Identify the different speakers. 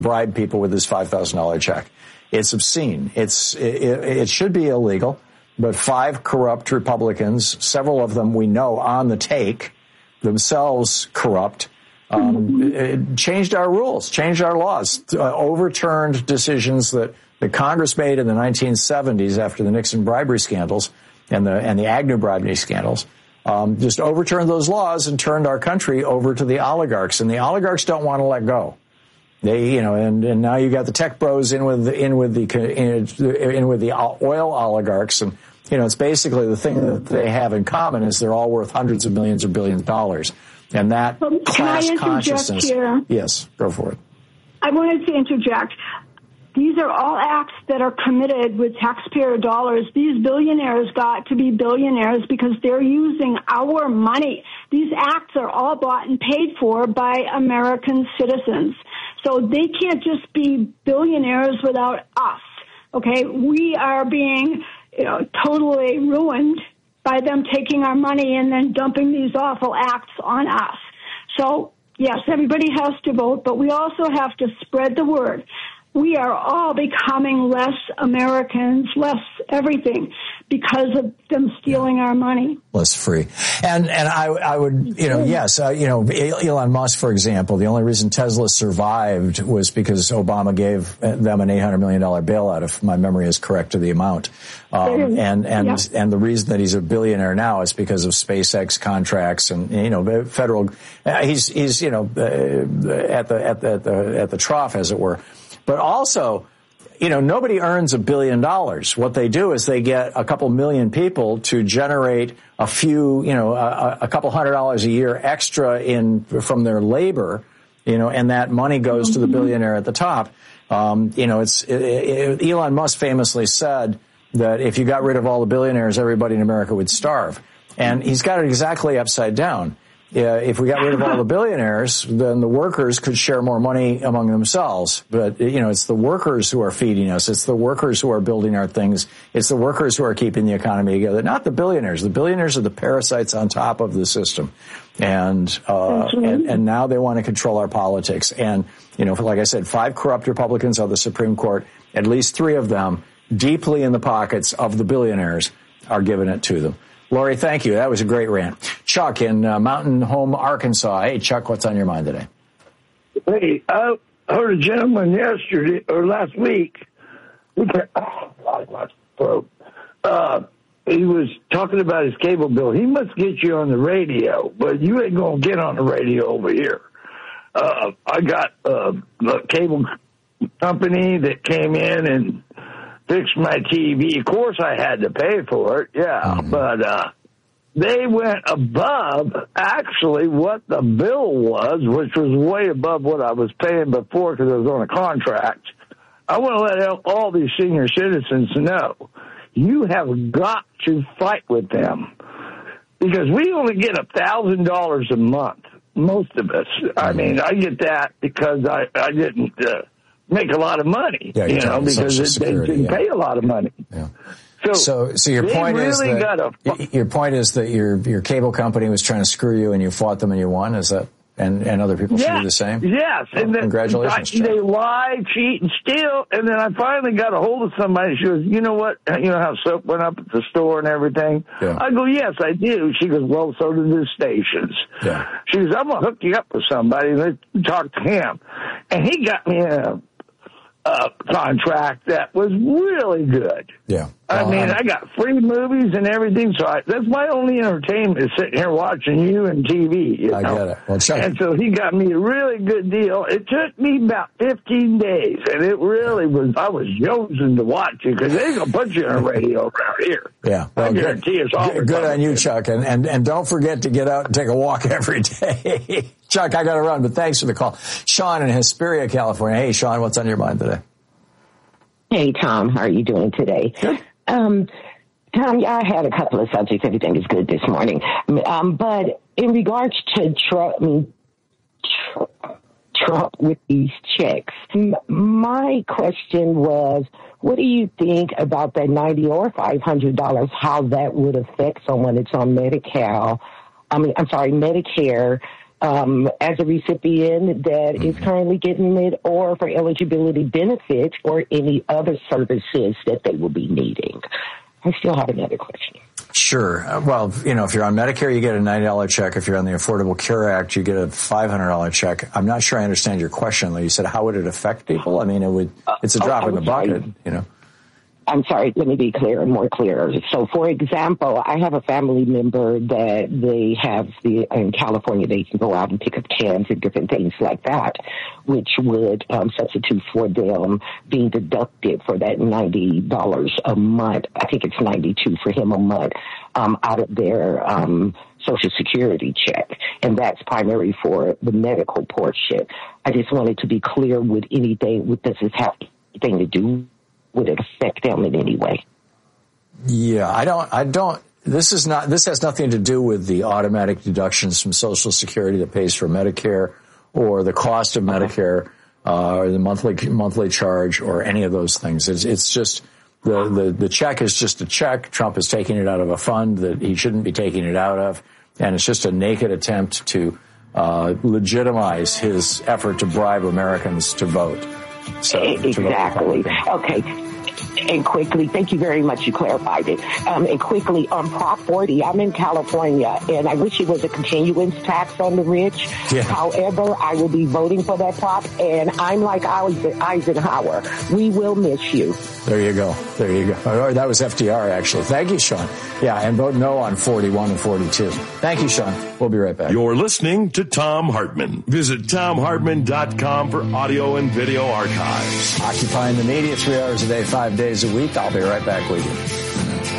Speaker 1: bribe people with his $5,000 check. It's obscene. It should be illegal, but 5 corrupt Republicans, several of them we know on the take, themselves corrupt, changed our rules, changed our laws, overturned decisions that Congress made in the 1970s after the Nixon bribery scandals and the Agnew bribery scandals. Just overturned those laws and turned our country over to the oligarchs, and the oligarchs don't want to let go. They, and now you got the tech bros in with the oil oligarchs, and it's basically the thing that they have in common is they're all worth hundreds of millions or billions of dollars, and that class consciousness. Here? Yes, go for it.
Speaker 2: I wanted to interject. These are all acts that are committed with taxpayer dollars. These billionaires got to be billionaires because they're using our money. These acts are all bought and paid for by American citizens. So they can't just be billionaires without us. Okay? We are being, totally ruined by them taking our money and then dumping these awful acts on us. So, yes, everybody has to vote, but we also have to spread the word. We are all becoming less Americans, less everything because of them stealing our money.
Speaker 1: Less free. And I would, yes, Elon Musk, for example, the only reason Tesla survived was because Obama gave them an $800 million bailout, if my memory is correct to the amount. And the reason that he's a billionaire now is because of SpaceX contracts and, federal, he's at the trough, as it were. But also, nobody earns $1 billion. What they do is they get a couple million people to generate a few, a couple $100 a year extra from their labor, and that money goes to the billionaire at the top. Elon Musk famously said that if you got rid of all the billionaires, everybody in America would starve. And he's got it exactly upside down. If we got rid of all the billionaires, then the workers could share more money among themselves. But, it's the workers who are feeding us. It's the workers who are building our things. It's the workers who are keeping the economy together, not the billionaires. The billionaires are the parasites on top of the system. And now they want to control our politics. And, like I said, 5 corrupt Republicans on the Supreme Court, at least 3 of them deeply in the pockets of the billionaires are giving it to them. Lori, thank you. That was a great rant. Chuck in Mountain Home, Arkansas. Hey, Chuck, what's on your mind today?
Speaker 3: Hey, I heard a gentleman yesterday or last week. He was talking about his cable bill. He must get you on the radio, but you ain't going to get on the radio over here. I got a cable company that came in and fixed my TV. Of course, I had to pay for it, but they went above actually what the bill was, which was way above what I was paying before because I was on a contract. I want to let all these senior citizens know you have got to fight with them because we only get $1,000 a month, most of us. I mean, I get that because I didn't make a lot of money, because they didn't pay a lot of money.
Speaker 1: Yeah. So your point is that your cable company was trying to screw you and you fought them and you won. Is that and other people should do the same?
Speaker 3: Yes.
Speaker 1: Oh, and congratulations.
Speaker 3: They lie, cheat, and steal. And then I finally got a hold of somebody. She goes, you know what? You know how soap went up at the store and everything? Yeah. I go, yes, I do. She goes, well, so do the stations. Yeah. She goes, I'm going to hook you up with somebody. Let's talk to him. And he got me a contract that was really good.
Speaker 1: Yeah.
Speaker 3: I got free movies and everything, so that's my only entertainment is sitting here watching you and TV.
Speaker 1: I get it. Well,
Speaker 3: and so he got me a really good deal. It took me about 15 days, and it really was, I was jonesing to watch you because they're going to put you on a radio around here.
Speaker 1: Yeah.
Speaker 3: Well, I guarantee it's all
Speaker 1: good on you, Chuck. And don't forget to get out and take a walk every day. Chuck, I got to run, but thanks for the call. Sean in Hesperia, California. Hey, Sean, what's on your mind today?
Speaker 4: Hey, Tom, how are you doing today?
Speaker 1: Good.
Speaker 4: Tom, I had a couple of subjects. Everything is good this morning. But in regards to Trump with these checks, my question was, what do you think about that $90 or $500, how that would affect someone that's on Medicare as a recipient that is currently getting it, or for eligibility benefits or any other services that they will be needing. I still have another question.
Speaker 1: Sure. Well, if you're on Medicare, you get a $90 check. If you're on the Affordable Care Act, you get a $500 check. I'm not sure I understand your question. You said, how would it affect people? I mean, it's a drop in the bucket,
Speaker 4: I'm sorry, let me be more clear. So, for example, I have a family member that they have in California, they can go out and pick up cans and different things like that, which would substitute for them being deducted for that $90 a month. I think it's $92 for him a month out of their Social Security check. And that's primary for the medical portion. I just wanted to be clear with anything, does this have anything to do? Would it affect them in any way?
Speaker 1: Yeah, I don't. This has nothing to do with the automatic deductions from Social Security that pays for Medicare, or the cost of Medicare, or the monthly charge, or any of those things. It's just the check is just a check. Trump is taking it out of a fund that he shouldn't be taking it out of, and it's just a naked attempt to legitimize his effort to bribe Americans to vote. So,
Speaker 4: exactly. Okay. And quickly, thank you very much. You clarified it. And quickly, on Prop 40, I'm in California, and I wish it was a continuance tax on the rich. Yeah. However, I will be voting for that prop, and I'm like Eisenhower. We will miss you.
Speaker 1: There you go. Or that was FDR, actually. Thank you, Sean. Yeah, and vote no on 41 and 42. Thank you, Sean. We'll be right back.
Speaker 5: You're listening to Thom Hartmann. Visit ThomHartmann.com for audio and video archives.
Speaker 1: Occupying the media 3 hours a day, 5 days a week. I'll be right back with you.